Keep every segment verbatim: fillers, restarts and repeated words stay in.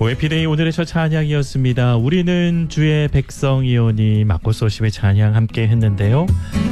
오해피데이 오늘의 첫 찬양이었습니다. 우리는 주의 백성이오니 마코소심의 찬양 함께 했는데요.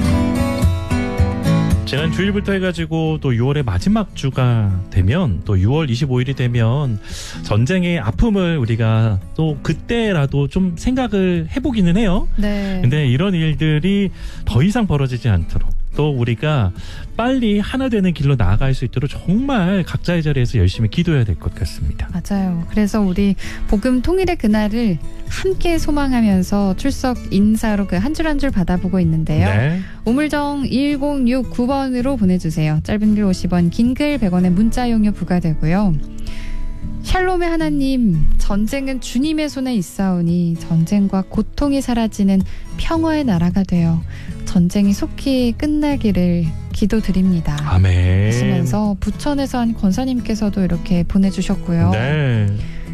지난 주일부터 해가지고 또 유월의 마지막 주가 되면 또 유월 이십오일이 되면 전쟁의 아픔을 우리가 또 그때라도 좀 생각을 해보기는 해요. 네. 근데 이런 일들이 더 이상 벌어지지 않도록 또 우리가 빨리 하나 되는 길로 나아갈 수 있도록 정말 각자의 자리에서 열심히 기도해야 될 것 같습니다. 맞아요. 그래서 우리 복음 통일의 그날을 함께 소망하면서 출석 인사로 그 한 줄 한 줄 받아보고 있는데요. 네. 우물정 일공육구 번으로 보내주세요. 짧은 글 오십 원, 긴 글 백 원의 문자 용료 부과되고요. 샬롬의 하나님, 전쟁은 주님의 손에 있사오니 전쟁과 고통이 사라지는 평화의 나라가 되어 전쟁이 속히 끝나기를 기도드립니다. 아멘. 하시면서 부천에서 한 권사님께서도 이렇게 보내주셨고요. 네.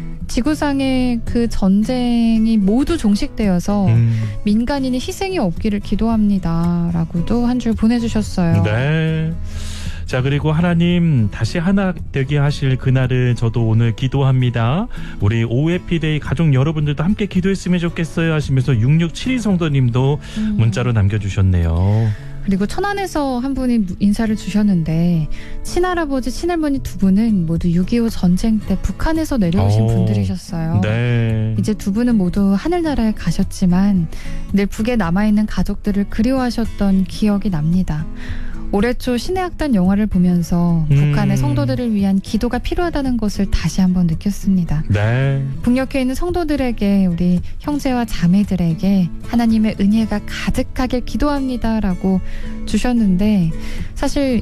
지구상의 그 전쟁이 모두 종식되어서 음. 민간인의 희생이 없기를 기도합니다. 라고도 한 줄 보내주셨어요. 네. 자, 그리고 하나님 다시 하나 되게 하실 그날은 저도 오늘 기도합니다. 우리 오해피데이 가족 여러분들도 함께 기도했으면 좋겠어요 하시면서 육육칠이 성도님도 음. 문자로 남겨주셨네요. 그리고 천안에서 한 분이 인사를 주셨는데 친할아버지, 친할머니 두 분은 모두 육이오 전쟁 때 북한에서 내려오신 오. 분들이셨어요. 네. 이제 두 분은 모두 하늘나라에 가셨지만 늘 북에 남아있는 가족들을 그리워하셨던 기억이 납니다. 올해 초 신의 악단 영화를 보면서 음. 북한의 성도들을 위한 기도가 필요하다는 것을 다시 한번 느꼈습니다. 네. 북녘에 있는 성도들에게, 우리 형제와 자매들에게 하나님의 은혜가 가득하길 기도합니다라고 주셨는데, 사실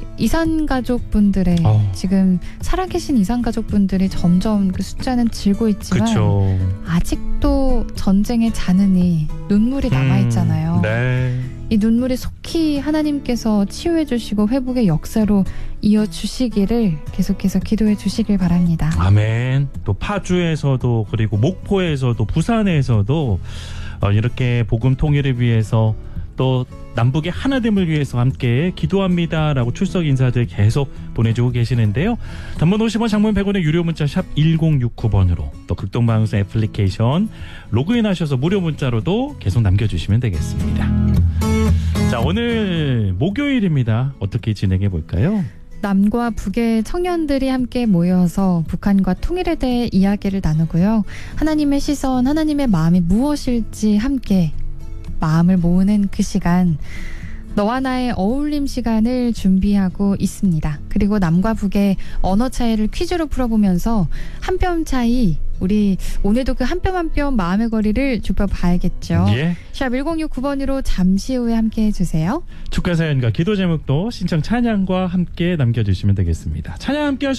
이산가족분들의 어. 지금 살아계신 이산가족분들이 점점 그 숫자는 줄고 있지만 그렇죠. 아직도 전쟁의 잔흔이 눈물이 남아있잖아요. 음. 네. 이 눈물이 속히 하나님께서 치유해 주시고 회복의 역사로 이어주시기를 계속해서 기도해 주시길 바랍니다. 아멘. 또 파주에서도 그리고 목포에서도 부산에서도 어, 이렇게 복음 통일을 위해서 또 남북의 하나됨을 위해서 함께 기도합니다라고 출석 인사들 계속 보내주고 계시는데요. 단문 오십 원, 장문 백 원의 유료 문자 샵 일공육구 번으로 또 극동방송 애플리케이션 로그인하셔서 무료 문자로도 계속 남겨주시면 되겠습니다. 자, 오늘 목요일입니다. 어떻게 진행해 볼까요? 남과 북의 청년들이 함께 모여서 북한과 통일에 대해 이야기를 나누고요. 하나님의 시선, 하나님의 마음이 무엇일지 함께 마음을 모으는 그 시간, 너와 나의 어울림 시간을 준비하고 있습니다. 그리고 남과 북의 언어 차이를 퀴즈로 풀어보면서 한 뼘 차이, 우리 오늘도 그 한 뼘 한 뼘 마음의 거리를 좁혀봐야겠죠. 예. 샵 일공육구 번으로 잠시 후에 함께 해주세요. 축하 사연과 기도 제목도 신청 찬양과 함께 남겨주시면 되겠습니다. 찬양 함께 하시